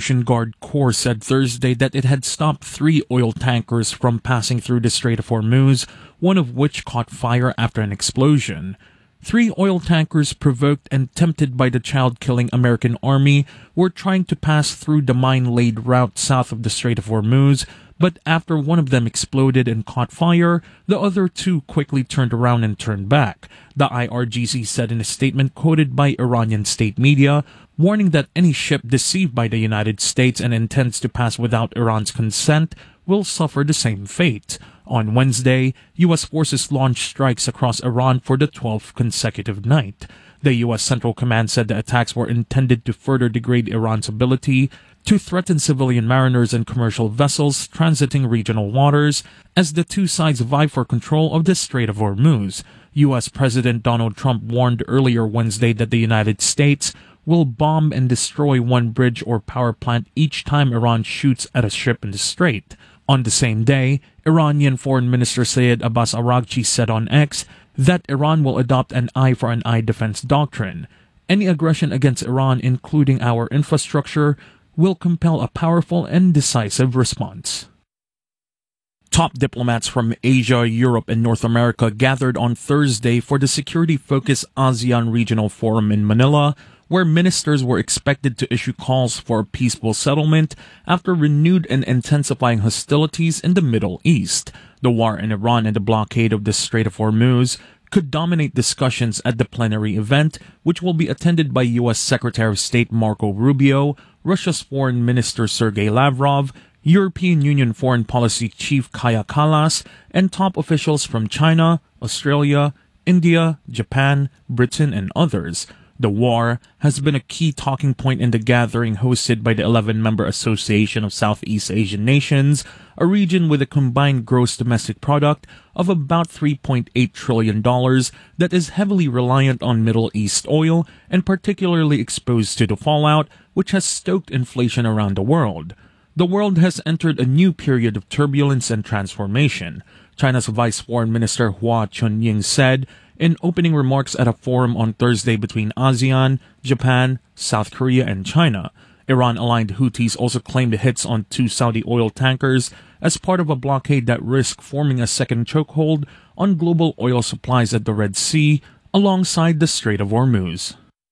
Ocean Guard Corps said Thursday that it had stopped 3 oil tankers from passing through the Strait of Hormuz, one of which caught fire after an explosion. 3 oil tankers, provoked and tempted by the child-killing American Army, were trying to pass through the mine-laid route south of the Strait of Hormuz, but after one of them exploded and caught fire, the other 2 quickly turned around and turned back, the IRGC said in a statement quoted by Iranian state media, warning that any ship deceived by the United States and intends to pass without Iran's consent will suffer the same fate. On Wednesday, U.S. forces launched strikes across Iran for the 12th consecutive night. The U.S. Central Command said the attacks were intended to further degrade Iran's ability to threaten civilian mariners and commercial vessels transiting regional waters as the 2 sides vie for control of the Strait of Hormuz. U.S. President Donald Trump warned earlier Wednesday that the United States will bomb and destroy 1 bridge or power plant each time Iran shoots at a ship in the strait. On the same day, Iranian Foreign Minister Sayed Abbas Araghchi said on X that Iran will adopt an eye for an eye defense doctrine. Any aggression against Iran, including our infrastructure, will compel a powerful and decisive response. Top diplomats from Asia, Europe, and North America gathered on Thursday for the security-focused ASEAN Regional Forum in Manila, where ministers were expected to issue calls for a peaceful settlement after renewed and intensifying hostilities in the Middle East. The war in Iran and the blockade of the Strait of Hormuz could dominate discussions at the plenary event, which will be attended by U.S. Secretary of State Marco Rubio, Russia's Foreign Minister Sergei Lavrov, European Union Foreign Policy Chief Kaja Kallas, and top officials from China, Australia, India, Japan, Britain, and others. The war has been a key talking point in the gathering hosted by the 11-member Association of Southeast Asian Nations, a region with a combined gross domestic product of about $3.8 trillion that is heavily reliant on Middle East oil and particularly exposed to the fallout, which has stoked inflation around the world. The world has entered a new period of turbulence and transformation. China's Vice Foreign Minister Hua Chunying said in opening remarks at a forum on Thursday between ASEAN, Japan, South Korea, and China. Iran-aligned Houthis also claimed the hits on 2 Saudi oil tankers as part of a blockade that risked forming a second chokehold on global oil supplies at the Red Sea alongside the Strait of Hormuz.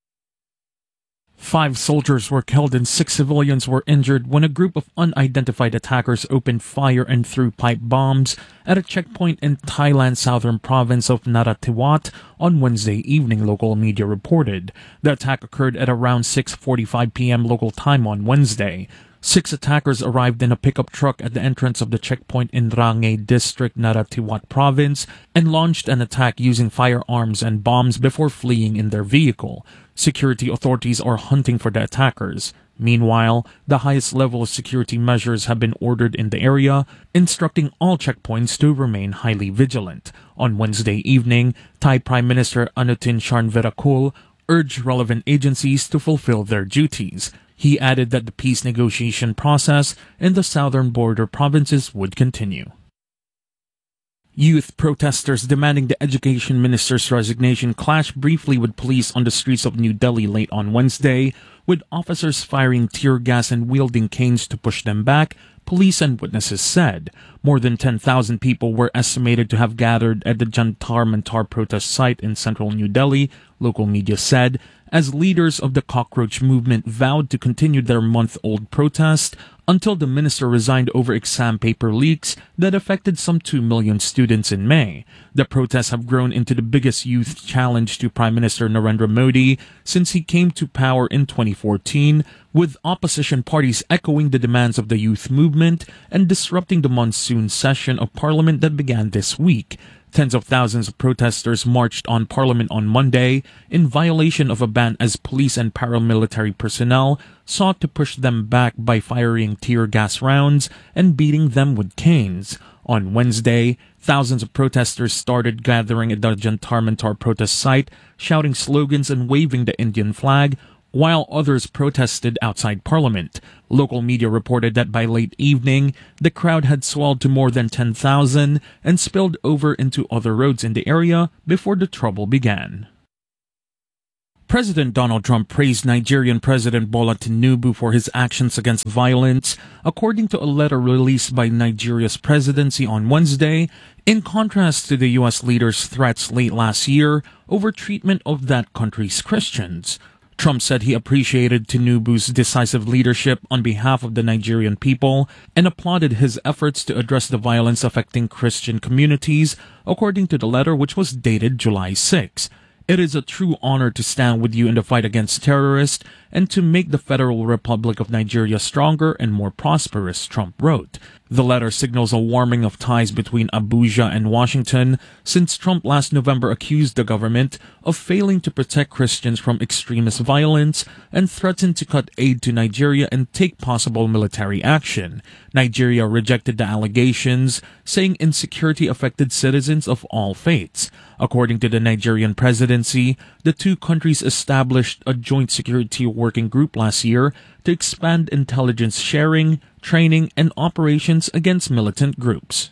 5 soldiers were killed and 6 civilians were injured when a group of unidentified attackers opened fire and threw pipe bombs at a checkpoint in Thailand's southern province of Narathiwat on Wednesday evening, local media reported. The attack occurred at around 6:45 p.m. local time on Wednesday. 6 attackers arrived in a pickup truck at the entrance of the checkpoint in Rangay District, Narathiwat Province, and launched an attack using firearms and bombs before fleeing in their vehicle. Security authorities are hunting for the attackers. Meanwhile, the highest level of security measures have been ordered in the area, instructing all checkpoints to remain highly vigilant. On Wednesday evening, Thai Prime Minister Anutin Charnvirakul urged relevant agencies to fulfill their duties. He added that the peace negotiation process in the southern border provinces would continue. Youth protesters demanding the education minister's resignation clashed briefly with police on the streets of New Delhi late on Wednesday, with officers firing tear gas and wielding canes to push them back, police and witnesses said. More than 10,000 people were estimated to have gathered at the Jantar Mantar protest site in central New Delhi, local media said, as leaders of the cockroach movement vowed to continue their month-old protest until the minister resigned over exam paper leaks that affected some 2 million students in May. The protests have grown into the biggest youth challenge to Prime Minister Narendra Modi since he came to power in 2014, with opposition parties echoing the demands of the youth movement and disrupting the monsoon session of parliament that began this week. Tens of thousands of protesters marched on Parliament on Monday in violation of a ban as police and paramilitary personnel sought to push them back by firing tear gas rounds and beating them with canes. On Wednesday, thousands of protesters started gathering at the Jantar Mantar protest site, shouting slogans and waving the Indian flag, while others protested outside Parliament. Local media reported that by late evening, the crowd had swelled to more than 10,000 and spilled over into other roads in the area before the trouble began. President Donald Trump praised Nigerian President Bola Tinubu for his actions against violence, according to a letter released by Nigeria's presidency on Wednesday, in contrast to the U.S. leader's threats late last year over treatment of that country's Christians. Trump said he appreciated Tinubu's decisive leadership on behalf of the Nigerian people and applauded his efforts to address the violence affecting Christian communities, according to the letter, which was dated July 6. It is a true honor to stand with you in the fight against terrorists and to make the Federal Republic of Nigeria stronger and more prosperous, Trump wrote. The letter signals a warming of ties between Abuja and Washington, since Trump last November accused the government of failing to protect Christians from extremist violence and threatened to cut aid to Nigeria and take possible military action. Nigeria rejected the allegations, saying insecurity affected citizens of all faiths. According to the Nigerian presidency, the two countries established a joint security working group last year to expand intelligence sharing, training, and operations against militant groups.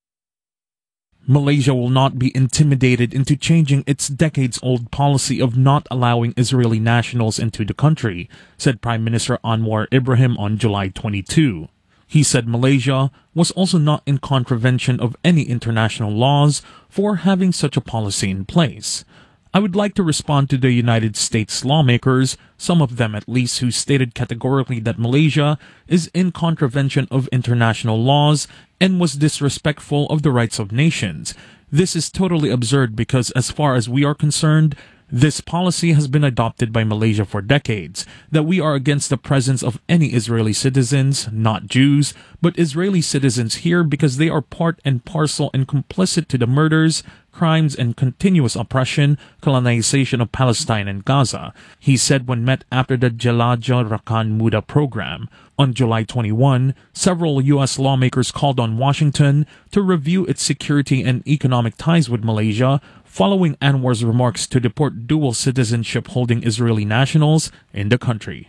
Malaysia will not be intimidated into changing its decades-old policy of not allowing Israeli nationals into the country, said Prime Minister Anwar Ibrahim on July 22. He said Malaysia was also not in contravention of any international laws for having such a policy in place. I would like to respond to the United States lawmakers, some of them at least, who stated categorically that Malaysia is in contravention of international laws and was disrespectful of the rights of nations. This is totally absurd because, as far as we are concerned, this policy has been adopted by Malaysia for decades, that we are against the presence of any Israeli citizens, not Jews, but Israeli citizens here because they are part and parcel and complicit to the murders, crimes, and continuous oppression, colonization of Palestine and Gaza, he said when met after the Jelajah Rakan Muda program. On July 21, several U.S. lawmakers called on Washington to review its security and economic ties with Malaysia, following Anwar's remarks to deport dual citizenship holding Israeli nationals in the country.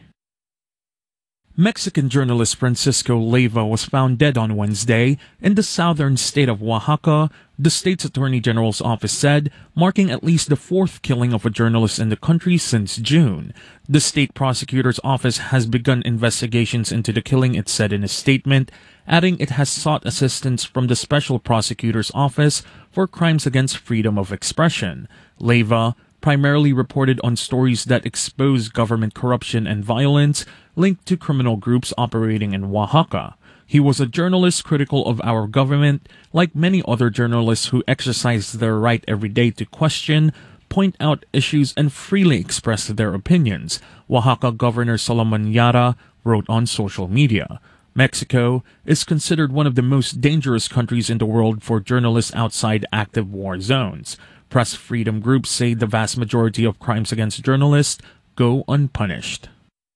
Mexican journalist Francisco Leiva was found dead on Wednesday in the southern state of Oaxaca, the state's attorney general's office said, marking at least the fourth killing of a journalist in the country since June. The state prosecutor's office has begun investigations into the killing, it said in a statement, adding it has sought assistance from the special prosecutor's office for crimes against freedom of expression. Leiva primarily reported on stories that expose government corruption and violence linked to criminal groups operating in Oaxaca. He was a journalist critical of our government, like many other journalists who exercise their right every day to question, point out issues, and freely express their opinions, Oaxaca Governor Solomon Yara wrote on social media. Mexico is considered one of the most dangerous countries in the world for journalists outside active war zones. Press freedom groups say the vast majority of crimes against journalists go unpunished.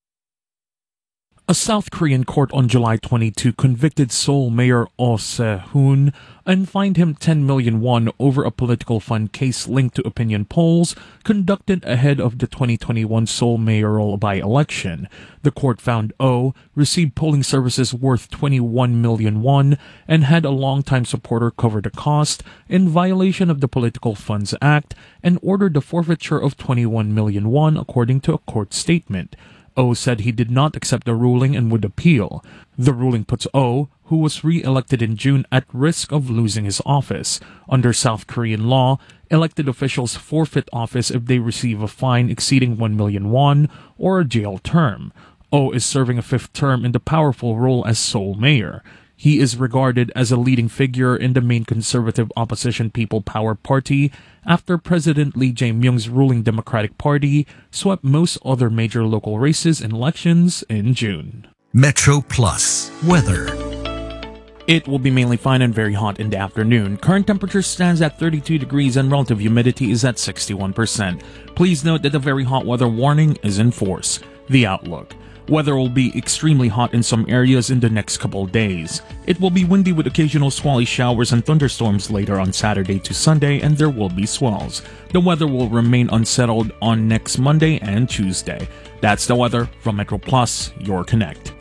A South Korean court on July 22 convicted Seoul Mayor Oh Se-hoon and fined him 10 million won over a political fund case linked to opinion polls conducted ahead of the 2021 Seoul mayoral by-election. The court found Oh received polling services worth 21 million won and had a longtime supporter cover the cost in violation of the Political Funds Act and ordered the forfeiture of 21 million won, according to a court statement. Oh said he did not accept the ruling and would appeal. The ruling puts Oh, who was re-elected in June, at risk of losing his office. Under South Korean law, elected officials forfeit office if they receive a fine exceeding 1 million won or a jail term. Oh is serving a fifth term in the powerful role as Seoul mayor. He is regarded as a leading figure in the main conservative opposition People Power Party after President Lee Jae-myung's ruling Democratic Party swept most other major local races and elections in June. Metro Plus weather. It will be mainly fine and very hot in the afternoon. Current temperature stands at 32 degrees and relative humidity is at 61%. Please note that a very hot weather warning is in force. The outlook. Weather will be extremely hot in some areas in the next couple days. It will be windy with occasional squally showers and thunderstorms later on Saturday to Sunday, and there will be swells. The weather will remain unsettled on next Monday and Tuesday. That's the weather from Metro Plus, your Connect.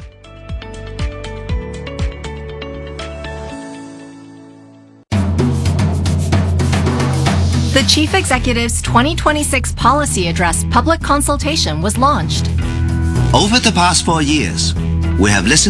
The Chief Executive's 2026 Policy Address public consultation was launched. Over the past 4 years, we have listened